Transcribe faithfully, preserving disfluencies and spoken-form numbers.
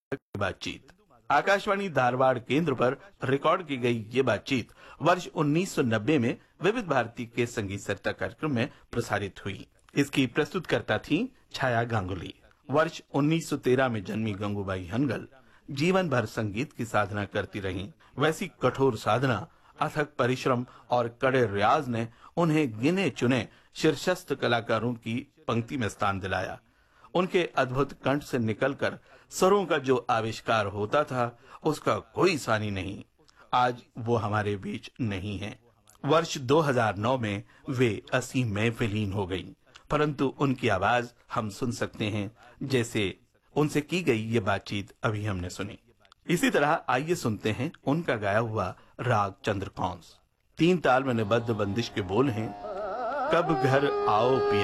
बातचीत आकाशवाणी धारवाड़ केंद्र पर रिकॉर्ड की गई ये बातचीत वर्ष उन्नीस सौ नब्बे में विविध भारती के संगीत सरिता कार्यक्रम में प्रसारित हुई। इसकी प्रस्तुतकर्ता थी छाया गांगुली। वर्ष उन्नीस सौ तेरह में जन्मी गंगूबाई हनगल जीवन भर संगीत की साधना करती रहीं। वैसी कठोर साधना, अथक परिश्रम और कड़े रियाज ने उन्हें गिने चुने शीर्षस्थ कलाकारों की पंक्ति में स्थान दिलाया। उनके अद्भुत कंठ से निकलकर स्वरों का जो आविष्कार होता था, उसका कोई सानी नहीं। आज वो हमारे बीच नहीं है। वर्ष दो हज़ार नौ में वे अस्सी में विलीन हो गईं, परंतु उनकी आवाज हम सुन सकते हैं जैसे उनसे की गई ये बातचीत अभी हमने सुनी। इसी तरह आइए सुनते हैं उनका गाया हुआ राग चंद्रकौंस। तीन ताल में निबद्ध बंदिश के बोल हैं, कब घर आओ पिया।